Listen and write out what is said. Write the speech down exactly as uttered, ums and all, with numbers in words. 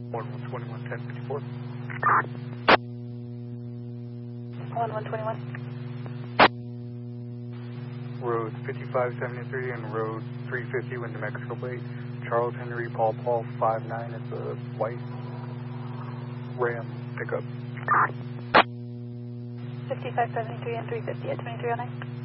one one twenty-one, ten fifty-four. one one twenty-one. Road fifty-five seventy-three and Road three fifty with New Mexico plate. Charles Henry Paul Paul five nine. It's a white Ram pickup. fifty-five seventy-three and three fifty at twenty-three oh nine.